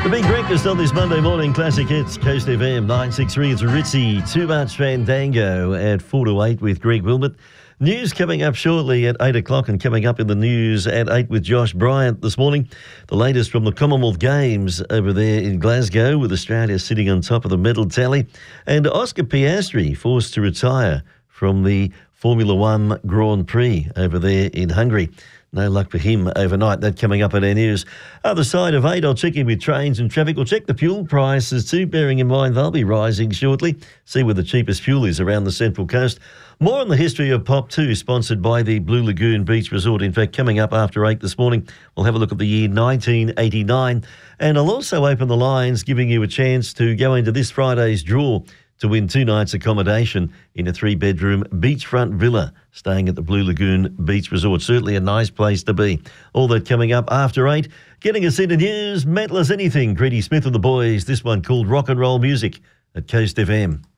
The big breakfast on this Monday morning, Classic Hits, Coast FM 963. It's Ritzy, Too Much Fandango at 4 to 8 with Greg Wilmot. News coming up shortly at 8 o'clock, and coming up in the news at 8 with Josh Bryant this morning. The latest from the Commonwealth Games over there in Glasgow, with Australia sitting on top of the medal tally. And Oscar Piastri forced to retire from the Formula One Grand Prix over there in Hungary. No luck for him overnight. That coming up at our news. Other side of 8, I'll check in with trains and traffic. We'll check the fuel prices too, bearing in mind they'll be rising shortly. See where the cheapest fuel is around the Central Coast. More on the history of Pop 2, sponsored by the Blue Lagoon Beach Resort. In fact, coming up after 8 this morning, we'll have a look at the year 1989. And I'll also open the lines, giving you a chance to go into this Friday's draw to win 2 nights accommodation in a 3-bedroom beachfront villa staying at the Blue Lagoon Beach Resort. Certainly a nice place to be. All that coming up after 8. Getting us into news, mental as anything. Grady Smith and the boys. This one called Rock and Roll Music at Coast FM.